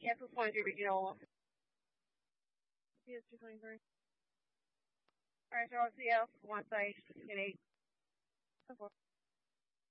Yes, 223, regional. Yes, 223. Alright, so I'll see you one side, in 8.